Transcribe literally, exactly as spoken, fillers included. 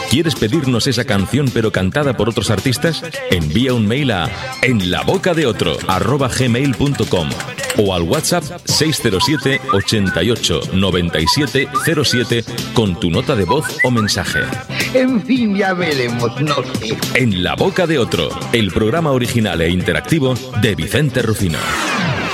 ¿Quieres pedirnos esa canción pero cantada por otros artistas? Envía un mail a enlabocadeotro arroba gmail punto com o al WhatsApp seis cero siete, ochenta y ocho, noventa y siete, cero siete con tu nota de voz o mensaje. En fin, ya veremos, no sé. En la boca de otro, el programa original e interactivo de Vicente Rufino.